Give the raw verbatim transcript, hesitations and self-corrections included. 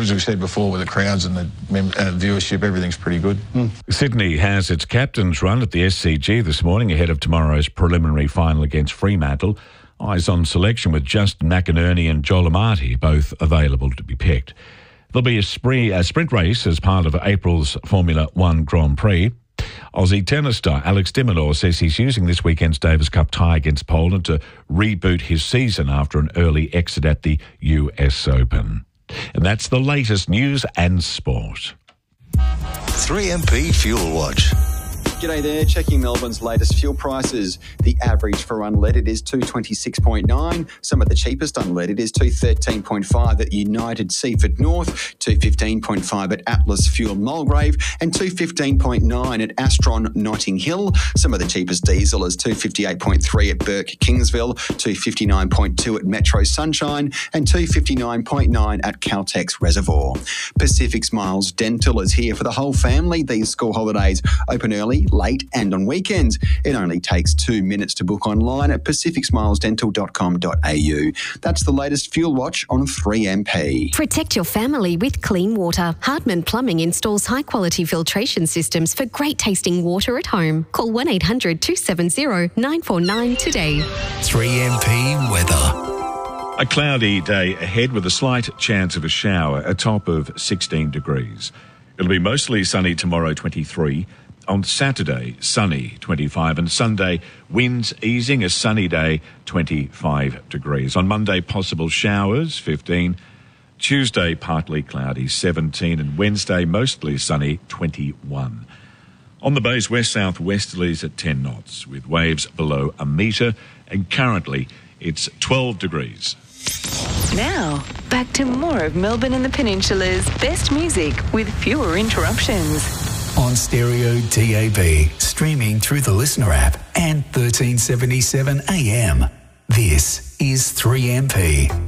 as we said before, with the crowds and the mem- uh, viewership, everything's pretty good. Mm. Sydney has its captain's run at the S C G this morning ahead of tomorrow's preliminary final against Fremantle. Eyes on selection with Justin McInerney and Joel Amati both available to be picked. There'll be a, spree, a sprint race as part of April's Formula One Grand Prix. Aussie tennis star Alex de Minaur says he's using this weekend's Davis Cup tie against Poland to reboot his season after an early exit at the U S Open. And that's the latest news and sport. three M P Fuel Watch. G'day there, checking Melbourne's latest fuel prices. The average for unleaded is two twenty-six point nine. Some of the cheapest unleaded is two thirteen point five at United Seaford North, two fifteen point five at Atlas Fuel Mulgrave, and two fifteen point nine at Astron Notting Hill. Some of the cheapest diesel is two fifty-eight point three at Burke Kingsville, two fifty-nine point two at Metro Sunshine, and two fifty-nine point nine at Caltex Reservoir. Pacific Smiles Dental is here for the whole family. These school holidays open early, late and on weekends. It only takes two minutes to book online at pacific smiles dental dot com dot a u. That's the latest Fuel Watch on three M P. Protect your family with clean water. Hardman Plumbing installs high-quality filtration systems for great-tasting water at home. Call one eight hundred two seven zero nine four nine today. three M P weather. A cloudy day ahead with a slight chance of a shower, a top of sixteen degrees. It'll be mostly sunny tomorrow, twenty-three. On Saturday, sunny, twenty-five, and Sunday, winds easing, a sunny day, twenty-five degrees. On Monday, possible showers, fifteen. Tuesday, partly cloudy, seventeen, and Wednesday, mostly sunny, twenty-one. On the bays, west-south westerlies at ten knots, with waves below a metre, and currently it's twelve degrees. Now, back to more of Melbourne and the Peninsula's best music with fewer interruptions. On stereo D A B, streaming through the Listener app and thirteen seventy-seven A M. This is three M P.